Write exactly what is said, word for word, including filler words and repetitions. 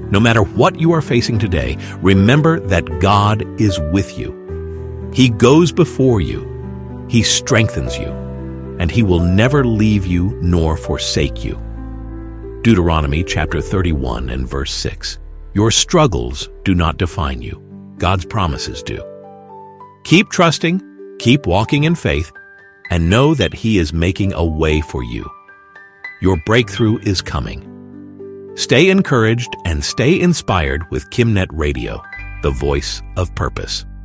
No matter what you are facing today, remember that God is with you. He goes before you. He strengthens you, and He will never leave you nor forsake you. Deuteronomy chapter thirty-one and verse six. Your struggles do not define you. God's promises do. Keep trusting, keep walking in faith, and know that He is making a way for you. Your breakthrough is coming. Stay encouraged and stay inspired with KimNet Radio, the voice of purpose.